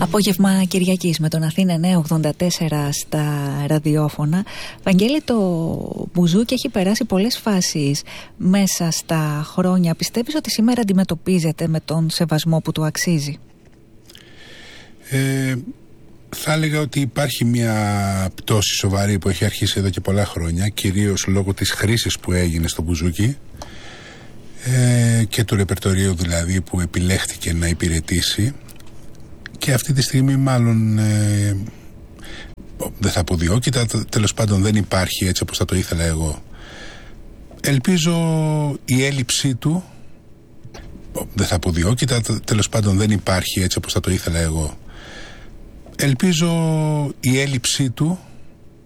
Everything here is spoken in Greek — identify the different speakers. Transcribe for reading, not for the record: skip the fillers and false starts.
Speaker 1: Απόγευμα Κυριακής με τον Αθήνα 984 στα ραδιόφωνα. Βαγγέλη, το μπουζούκι έχει περάσει πολλές φάσεις μέσα στα χρόνια. Πιστεύεις ότι σήμερα αντιμετωπίζεται με τον σεβασμό που του αξίζει?
Speaker 2: Θα έλεγα ότι υπάρχει μια πτώση σοβαρή που έχει αρχίσει εδώ και πολλά χρόνια, κυρίως λόγω της χρήσης που έγινε στο μπουζούκι και του ρεπερτορίου δηλαδή που επιλέχθηκε να υπηρετήσει, και αυτή τη στιγμή μάλλον δεν θα πω διώκητα, τέλος πάντων δεν υπάρχει έτσι όπως θα το ήθελα εγώ. Ελπίζω η έλλειψή του, δεν θα πω διώκητα, τέλος πάντων δεν υπάρχει έτσι όπως θα το ήθελα εγώ. Ελπίζω η έλλειψή του